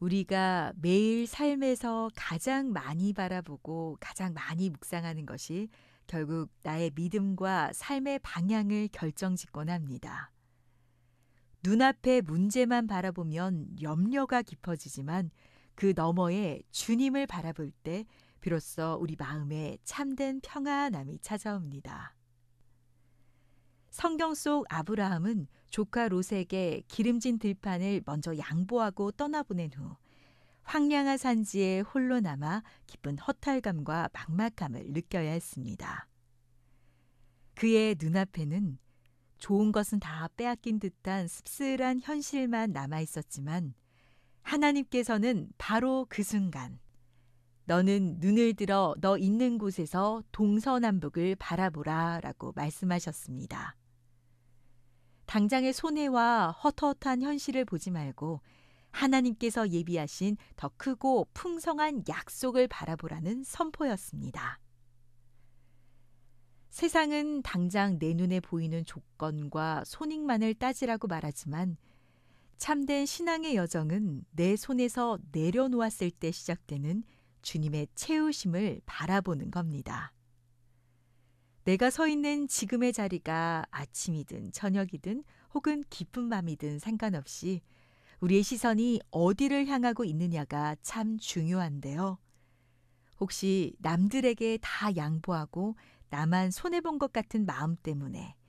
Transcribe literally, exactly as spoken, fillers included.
우리가 매일 삶에서 가장 많이 바라보고 가장 많이 묵상하는 것이 결국 나의 믿음과 삶의 방향을 결정짓곤 합니다. 눈앞의 문제만 바라보면 염려가 깊어지지만 그 너머에 주님을 바라볼 때 비로소 우리 마음에 참된 평안함이 찾아옵니다. 성경 속 아브라함은 조카 롯에게 기름진 들판을 먼저 양보하고 떠나보낸 후 황량한 산지에 홀로 남아 깊은 허탈감과 막막함을 느껴야 했습니다. 그의 눈앞에는 좋은 것은 다 빼앗긴 듯한 씁쓸한 현실만 남아 있었지만 하나님께서는 바로 그 순간 너는 눈을 들어 너 있는 곳에서 동서남북을 바라보라 라고 말씀하셨습니다. 당장의 손해와 헛헛한 현실을 보지 말고 하나님께서 예비하신 더 크고 풍성한 약속을 바라보라는 선포였습니다. 세상은 당장 내 눈에 보이는 조건과 손익만을 따지라고 말하지만 참된 신앙의 여정은 내 손에서 내려놓았을 때 시작되는 주님의 채우심을 바라보는 겁니다. 내가 서 있는 지금의 자리가 아침이든 저녁이든 혹은 깊은 밤이든 상관없이 우리의 시선이 어디를 향하고 있느냐가 참 중요한데요. 혹시 남들에게 다 양보하고 나만 손해본 것 같은 마음 때문에